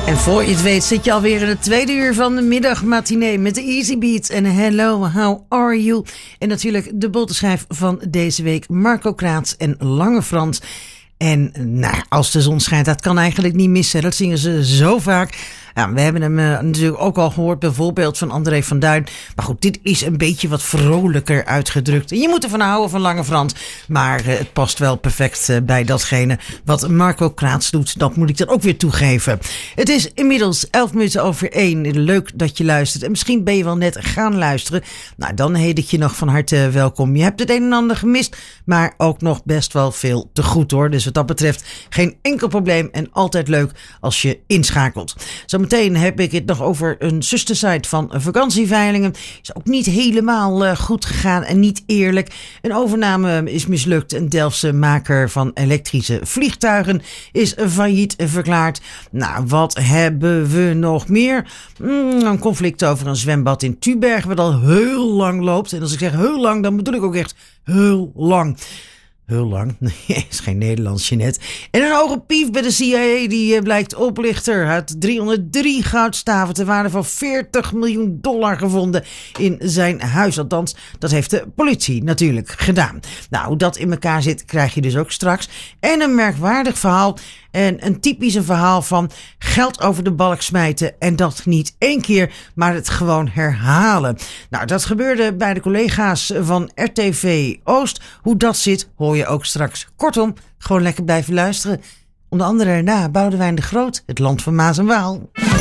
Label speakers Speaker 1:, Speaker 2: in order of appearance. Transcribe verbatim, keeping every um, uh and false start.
Speaker 1: En voor je het weet zit je alweer in het tweede uur van de middagmatinee met de Easy Beats en Hello, how are you? En natuurlijk de bolteschijf van deze week, Marco Kraats en Lange Frans. En nou, als de zon schijnt, dat kan eigenlijk niet missen. Dat zingen ze zo vaak. Ja, we hebben hem uh, natuurlijk ook al gehoord, bijvoorbeeld van André van Duin. Maar goed, dit is een beetje wat vrolijker uitgedrukt. En je moet ervan houden van Lange Frans. Maar uh, het past wel perfect uh, bij datgene wat Marco Kraats doet. Dat moet ik dan ook weer toegeven. Het is inmiddels elf minuten over één. Leuk dat je luistert. En misschien ben je wel net gaan luisteren. Nou, dan heet ik je nog van harte welkom. Je hebt het een en ander gemist, maar ook nog best wel veel te goed hoor. Dus wat dat betreft geen enkel probleem. En altijd leuk als je inschakelt. Zo Meteen heb ik het nog over een zustersite van vakantieveilingen. Is ook niet helemaal uh, goed gegaan en niet eerlijk. Een overname is mislukt. Een Delftse maker van elektrische vliegtuigen is failliet verklaard. Nou, wat hebben we nog meer? Mm, een conflict over een zwembad in Tuberg, wat al heel lang loopt. En als ik zeg heel lang, dan bedoel ik ook echt heel lang. Heel lang. Nee, is geen Nederlands, Jeanette. En een hoge pief bij de C I A, die blijkt oplichter. Had driehonderddrie goudstaven ter waarde van veertig miljoen dollar gevonden in zijn huis. Althans, dat heeft de politie natuurlijk gedaan. Nou, hoe dat in elkaar zit, krijg je dus ook straks. En een merkwaardig verhaal. En een typisch verhaal van geld over de balk smijten. En dat niet één keer, maar het gewoon herhalen. Nou, dat gebeurde bij de collega's van R T V Oost. Hoe dat zit, hoor je ook straks. Kortom, gewoon lekker blijven luisteren. Onder andere na Boudewijn de Groot, het land van Maas en Waal.